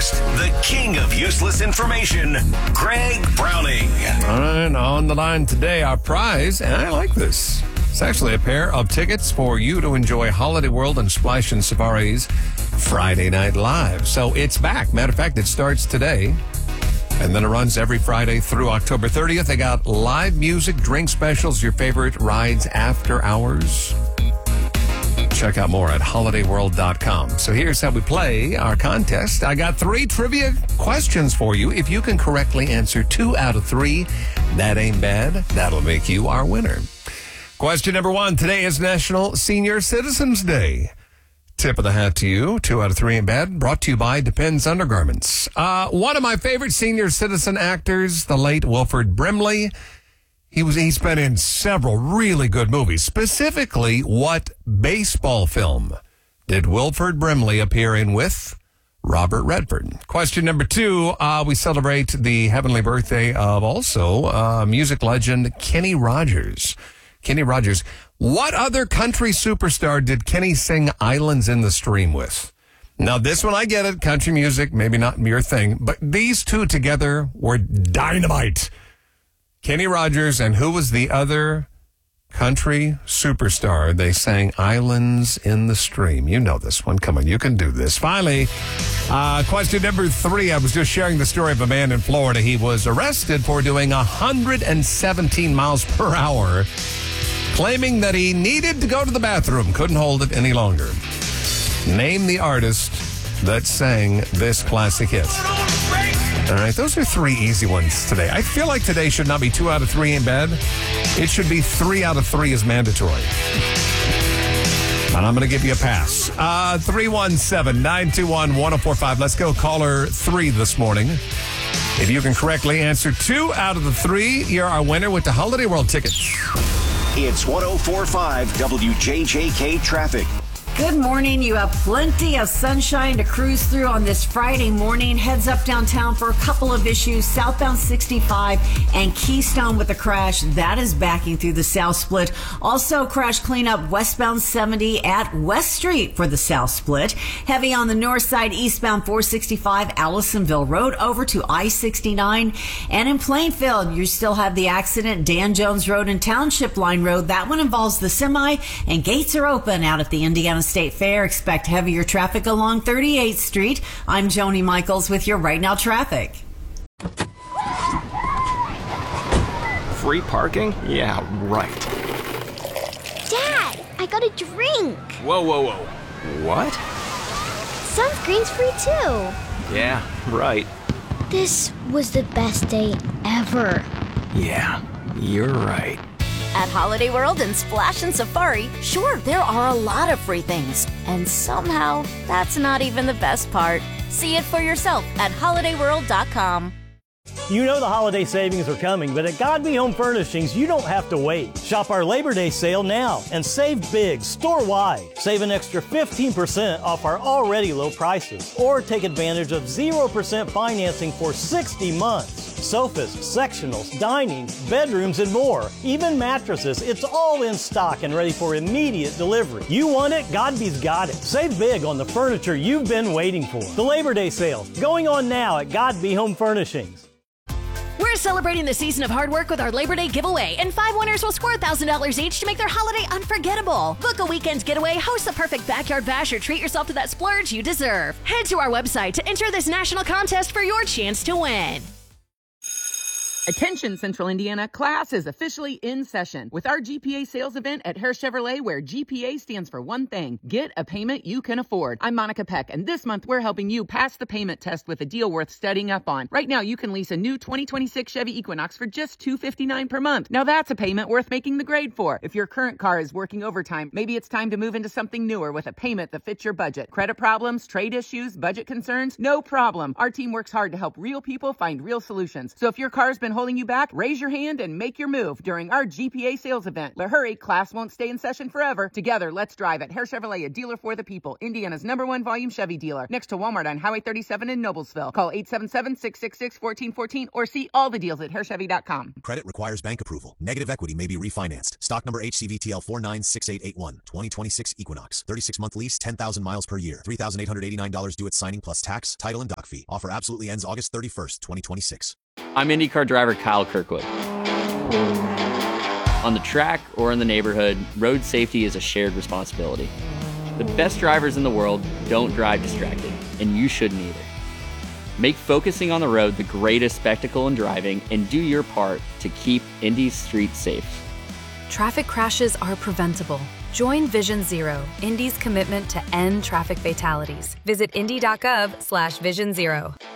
host, the king of useless information, Greg Browning. All right, on the line today, our prize, and I like this. It's actually a pair of tickets for you to enjoy Holiday World and Splash and Safari's Friday Night Live. So it's back. Matter of fact, it starts today. And then it runs every Friday through October 30th. They got live music, drink specials, your favorite rides after hours. Check out more at holidayworld.com. So here's how we play our contest. I got 3 trivia questions for you. If you can correctly answer 2 out of 3, that ain't bad. That'll make you our winner. Question number 1. Today is National Senior Citizens Day. Tip of the hat to you. 2 out of 3 in bed. Brought to you by Depends Undergarments. One of my favorite senior citizen actors, the late Wilford Brimley. He's been in several really good movies. Specifically, what baseball film did Wilford Brimley appear in with Robert Redford? Question number 2. We celebrate the heavenly birthday of also music legend Kenny Rogers. Kenny Rogers. What other country superstar did Kenny sing Islands in the Stream with? Now, this one, I get it. Country music, maybe not your thing. But these two together were dynamite. Kenny Rogers, and who was the other country superstar? They sang Islands in the Stream. You know this one. Come on, you can do this. Finally, question number 3. I was just sharing the story of a man in Florida. He was arrested for doing 117 miles per hour, claiming that he needed to go to the bathroom, couldn't hold it any longer. Name the artist that sang this classic hit. All right, those are 3 easy ones today. I feel like today should not be 2 out of 3 in bed. It should be 3 out of 3 is mandatory. And I'm going to give you a pass. 317-921-1045. Let's go caller 3 this morning. If you can correctly answer 2 out of the 3, you're our winner with the Holiday World tickets. It's 104.5 WJJK Traffic. Good morning. You have plenty of sunshine to cruise through on this Friday morning. Heads up downtown for a couple of issues. Southbound 65 and Keystone with a crash. That is backing through the South Split. Also, crash cleanup westbound 70 at West Street for the South Split. Heavy on the north side, eastbound 465 Allisonville Road over to I-69. And in Plainfield, you still have the accident, Dan Jones Road and Township Line Road. That one involves the semi, and gates are open out at the Indiana State Fair. Expect heavier traffic along 38th Street. I'm Joni Michaels with your Right Now traffic. Free parking? Yeah, right. Dad, I got a drink. Whoa. What? Sunscreen's free too. Yeah, right. This was the best day ever. Yeah, you're right. At Holiday World and Splash and Safari, sure, there are a lot of free things. And somehow, that's not even the best part. See it for yourself at holidayworld.com. You know the holiday savings are coming, but at Godby Home Furnishings, you don't have to wait. Shop our Labor Day sale now and save big store-wide. Save an extra 15% off our already low prices. Or take advantage of 0% financing for 60 months. Sofas, sectionals, dining, bedrooms, and more. Even mattresses, it's all in stock and ready for immediate delivery. You want it? Godby's got it. Save big on the furniture you've been waiting for. The Labor Day sale, going on now at Godby Home Furnishings. We're celebrating the season of hard work with our Labor Day giveaway, and 5 winners will score $1,000 each to make their holiday unforgettable. Book a weekend getaway, host the perfect backyard bash, or treat yourself to that splurge you deserve. Head to our website to enter this national contest for your chance to win. Attention Central Indiana, class is officially in session with our GPA sales event at Hare Chevrolet, where GPA stands for one thing: get a payment you can afford. I'm Monica Peck, and this month we're helping you pass the payment test with a deal worth studying up on. Right now you can lease a new 2026 Chevy Equinox for just $259 per month. Now that's a payment worth making the grade for. If your current car is working overtime, maybe it's time to move into something newer with a payment that fits your budget. Credit problems, trade issues, budget concerns? No problem. Our team works hard to help real people find real solutions. So if your car's been holding you back? Raise your hand and make your move during our GPA sales event. But hurry, class won't stay in session forever. Together, let's drive at Hare Chevrolet, a dealer for the people. Indiana's #1 volume Chevy dealer. Next to Walmart on Highway 37 in Noblesville. Call 877-666-1414 or see all the deals at HareChevy.com. Credit requires bank approval. Negative equity may be refinanced. Stock number HCVTL 496881. 2026 Equinox. 36-month lease, 10,000 miles per year. $3,889 due at signing plus tax, title, and dock fee. Offer absolutely ends August 31st, 2026. I'm IndyCar driver Kyle Kirkwood. On the track or in the neighborhood, road safety is a shared responsibility. The best drivers in the world don't drive distracted, and you shouldn't either. Make focusing on the road the greatest spectacle in driving and do your part to keep Indy's streets safe. Traffic crashes are preventable. Join Vision Zero, Indy's commitment to end traffic fatalities. Visit indy.gov/Vision Zero.